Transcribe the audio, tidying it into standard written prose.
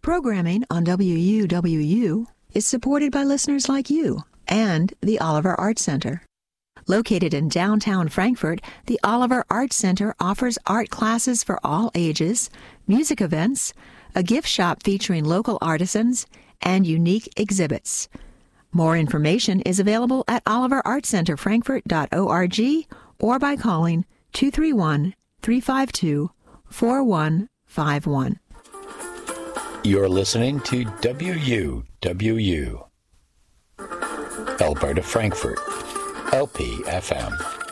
Programming on WUWU is supported by listeners like you and the Oliver Art Center. Located in downtown Frankfort, the Oliver Art Center offers art classes for all ages, music events, a gift shop featuring local artisans, and unique exhibits. More information is available at oliverartcenterfrankfurt.org or by calling 231-352-4151. You're listening to WUWU, Alberta Frankfurt, LPFM.